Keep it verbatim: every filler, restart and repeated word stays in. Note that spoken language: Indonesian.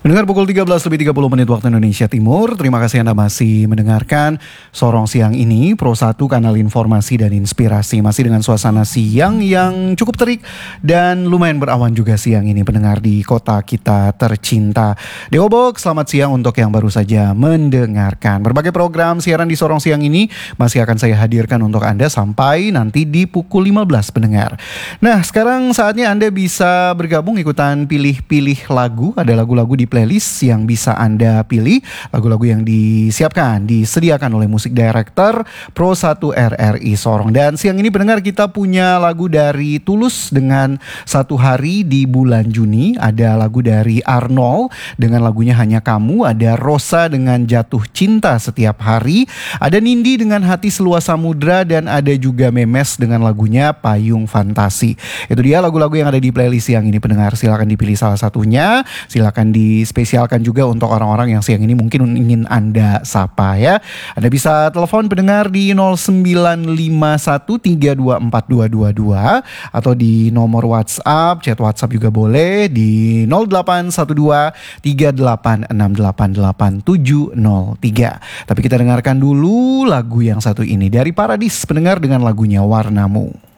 Mendengar pukul tiga belas lebih tiga puluh menit waktu Indonesia Timur. Terima kasih Anda masih mendengarkan Sorong Siang ini, Pro satu kanal informasi dan inspirasi. Masih dengan suasana siang yang cukup terik dan lumayan berawan juga siang ini pendengar di kota kita tercinta. Dewa Box, selamat siang untuk yang baru saja mendengarkan. Berbagai program siaran di Sorong Siang ini masih akan saya hadirkan untuk Anda sampai nanti di pukul lima belas pendengar. Nah, sekarang saatnya Anda bisa bergabung ikutan pilih-pilih lagu. Ada lagu-lagu di playlist yang bisa Anda pilih, lagu-lagu yang disiapkan, disediakan oleh musik director Pro satu R R I Sorong. Dan siang ini pendengar kita punya lagu dari Tulus dengan Satu Hari di Bulan Juni. Ada lagu dari Arnold dengan lagunya Hanya Kamu. Ada Rosa dengan Jatuh Cinta Setiap Hari. Ada Nindi dengan Hati Seluas Samudra. Dan ada juga Memes dengan lagunya Payung Fantasi. Itu dia lagu-lagu yang ada di playlist siang ini pendengar. Silakan dipilih salah satunya. Silakan di spesialkan juga untuk orang-orang yang siang ini mungkin ingin Anda sapa ya. Anda bisa telepon pendengar di nol sembilan lima satu tiga dua empat dua dua dua atau di nomor WhatsApp, chat WhatsApp juga boleh di nol delapan satu dua tiga delapan enam delapan delapan tujuh nol tiga. Tapi kita dengarkan dulu lagu yang satu ini dari Paradis pendengar dengan lagunya Warnamu.